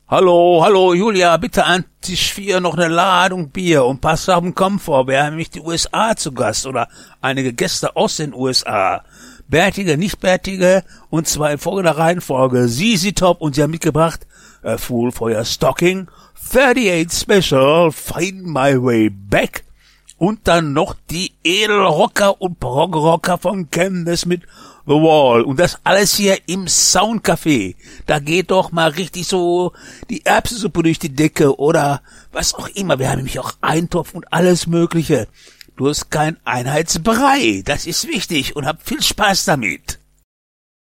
Hallo, hallo, Julia, bitte an Tisch 4 noch eine Ladung Bier und pass auf den Komfort. Wir haben nämlich die USA zu Gast oder einige Gäste aus den USA. Bärtige, nicht Bärtige und zwar in folgender Reihenfolge. ZZ Top und sie haben mitgebracht A Fool for Your Stocking, 38 Special, Find My Way Back und dann noch die Edelrocker und Progrocker von Chemnitz mit The Wall. Und das alles hier im Soundcafé. Da geht doch mal richtig so die Erbsensuppe durch die Decke oder was auch immer. Wir haben nämlich auch Eintopf und alles Mögliche. Du hast kein Einheitsbrei. Das ist wichtig und hab viel Spaß damit.